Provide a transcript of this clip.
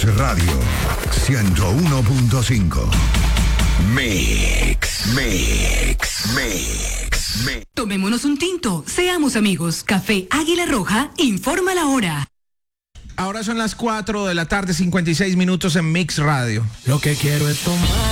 Mix Radio 101.5. Mix. Tomémonos un tinto, seamos amigos. Café Águila Roja informa la hora. Ahora son las 4 de la tarde, 56 minutos en Mix Radio. Lo que quiero es tomar